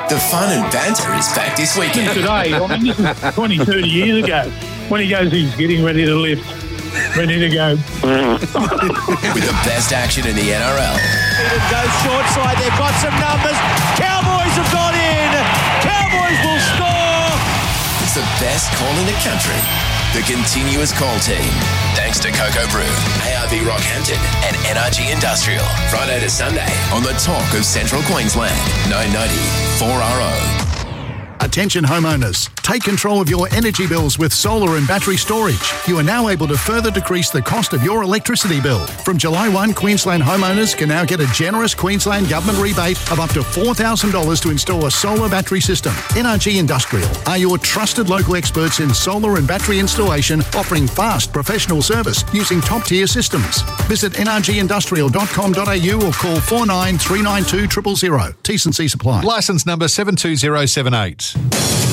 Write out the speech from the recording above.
The fun and banter is back this weekend. Today, I mean, this is 20, 30 years ago. When he goes, he's getting ready to lift. Ready to go. With the best action in the NRL. Eden goes short side. They've got some numbers. Cowboys have gone in. Cowboys will score. It's the best call in the country. The continuous call team. Thanks to Cocoa Brew, ARB Rockhampton and NRG Industrial. Friday to Sunday on the Talk of Central Queensland. 990 4RO. Attention homeowners, take control of your energy bills with solar and battery storage. You are now able to further decrease the cost of your electricity bill. From July 1, Queensland homeowners can now get a generous Queensland Government rebate of up to $4,000 to install a solar battery system. NRG Industrial are your trusted local experts in solar and battery installation, offering fast professional service using top-tier systems. Visit nrgindustrial.com.au or call 49 392 000. T&C supply. Licence number 72078.